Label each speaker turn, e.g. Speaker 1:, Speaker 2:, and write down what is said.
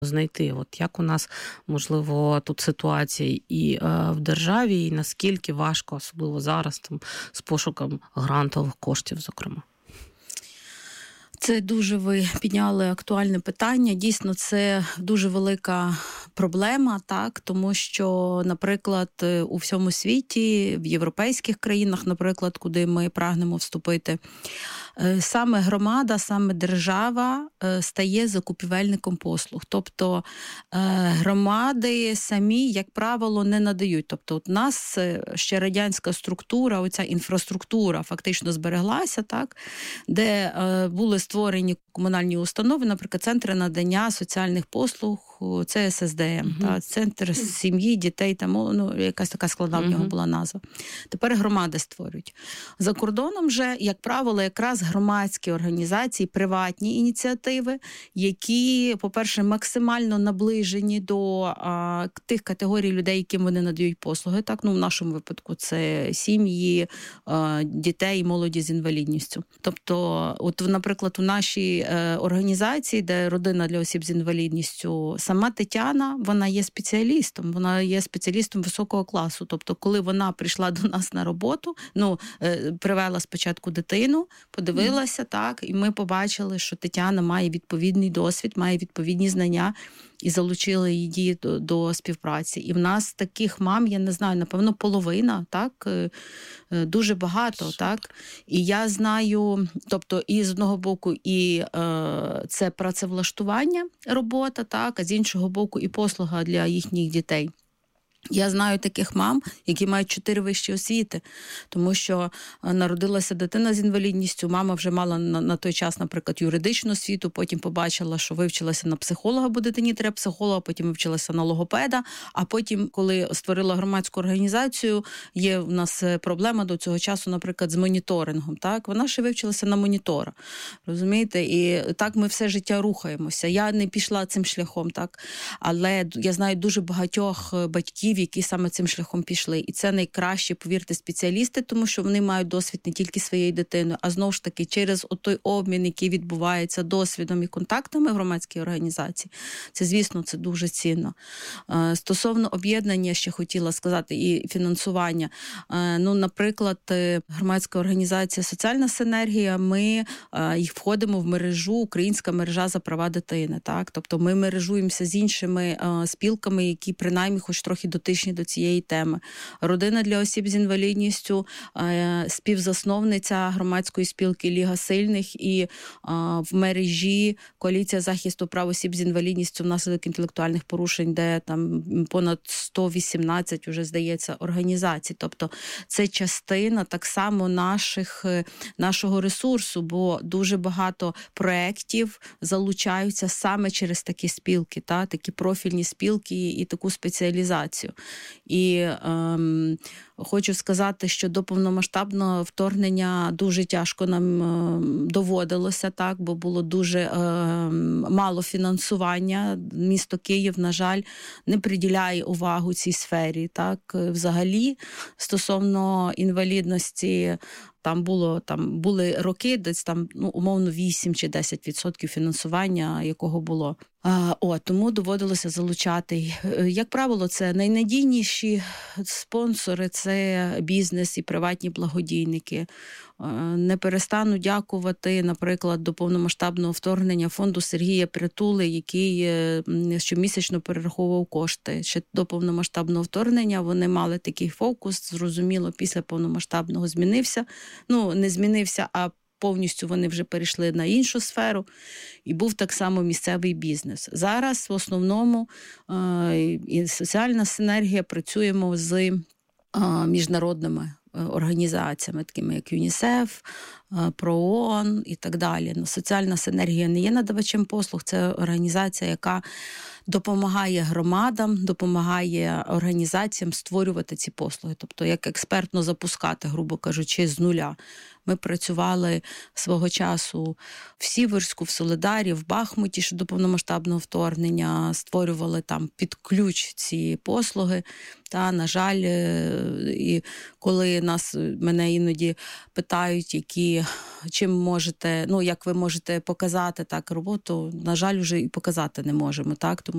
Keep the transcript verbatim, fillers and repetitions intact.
Speaker 1: знайти, от як у нас, можливо, тут ситуація і е, в державі, і наскільки важко, особливо зараз, там, з пошуком грантових коштів, зокрема?
Speaker 2: Це дуже ви підняли актуальне питання. Дійсно, це дуже велика проблема, так, тому що, наприклад, у всьому світі, в європейських країнах, наприклад, куди ми прагнемо вступити, саме громада, саме держава стає закупівельником послуг. Тобто громади самі, як правило, не надають. Тобто от у нас ще радянська структура, оця інфраструктура фактично збереглася, так, де були створені комунальні установи, наприклад, центри надання соціальних послуг, це ес ес де ем, uh-huh. та, центр сім'ї, дітей, там, ну, якась така складна uh-huh. в нього була назва. Тепер громади створюють. За кордоном же, як правило, якраз громадські організації, приватні ініціативи, які, по-перше, максимально наближені до а, тих категорій людей, яким вони надають послуги. Так, ну, в нашому випадку це сім'ї, а, дітей, молоді з інвалідністю. Тобто, от, наприклад, у нашій е, організації, де родина для осіб з інвалідністю, сама Тетяна, вона є спеціалістом, вона є спеціалістом високого класу. Тобто, коли вона прийшла до нас на роботу, ну, е, привела спочатку дитину, подивилася, mm. так, і ми побачили, що Тетяна має відповідний досвід, має відповідні знання, і залучили її до, до співпраці. І в нас таких мам, я не знаю, напевно, половина, так, дуже багато, так. І я знаю, тобто, і з одного боку, і е, це працевлаштування, робота, так, а з іншого боку, і послуга для їхніх дітей. Я знаю таких мам, які мають чотири вищі освіти, тому що народилася дитина з інвалідністю, мама вже мала на, на той час, наприклад, юридичну освіту, потім побачила, що вивчилася на психолога, бо дитині треба психолога, потім вивчилася на логопеда, а потім, коли створила громадську організацію, є в нас проблема до цього часу, наприклад, з моніторингом, так? Вона ще вивчилася на монітора, розумієте? І так ми все життя рухаємося. Я не пішла цим шляхом, так? Але я знаю дуже багатьох батьків, які саме цим шляхом пішли. І це найкращі, повірте, спеціалісти, тому що вони мають досвід не тільки своєї дитини, а знову ж таки через той обмін, який відбувається досвідом і контактами в громадській організації. Це, звісно, це дуже цінно. Стосовно об'єднання, ще хотіла сказати, і фінансування. Ну, наприклад, громадська організація «Соціальна синергія», ми їх входимо в мережу «Українська мережа за права дитини». Так? Тобто ми мережуємося з іншими спілками, які принаймні хоч трохи до дотичні до цієї теми. Родина для осіб з інвалідністю, співзасновниця громадської спілки «Ліга сильних» і в мережі Коаліція захисту прав осіб з інвалідністю внаслідок інтелектуальних порушень, де там понад сто вісімнадцять, уже, здається, організацій. Тобто це частина так само наших, нашого ресурсу, бо дуже багато проєктів залучаються саме через такі спілки, та, такі профільні спілки і таку спеціалізацію. І ем, хочу сказати, що до повномасштабного вторгнення дуже тяжко нам ем, доводилося, так, бо було дуже ем, мало фінансування. Місто Київ, на жаль, не приділяє увагу цій сфері. Так. Взагалі, стосовно інвалідності, там було там були роки, десь там, ну, умовно, вісім чи десять відсотків фінансування, якого було. А, о, тому доводилося залучати. Як правило, це найнадійніші спонсори, це бізнес і приватні благодійники. Не перестану дякувати, наприклад, до повномасштабного вторгнення фонду Сергія Притули, який щомісячно перераховував кошти. Ще до повномасштабного вторгнення вони мали такий фокус, зрозуміло, після повномасштабного змінився. Ну, не змінився, а повністю вони вже перейшли на іншу сферу, і був так само місцевий бізнес. Зараз в основному і соціальна синергія, працюємо з міжнародними організаціями, такими як ЮНІСЕФ, ПРООН і так далі. Но соціальна синергія не є надавачем послуг, це організація, яка допомагає громадам, допомагає організаціям створювати ці послуги. Тобто, як експертно запускати, грубо кажучи, з нуля. Ми працювали свого часу в Сіверську, в Солидарі, в Бахмуті, що до повномасштабного вторгнення, створювали там під ключ ці послуги. Та, на жаль, і коли нас, мене іноді питають, які, чим можете, ну, як ви можете показати так роботу, на жаль, вже і показати не можемо, так, тому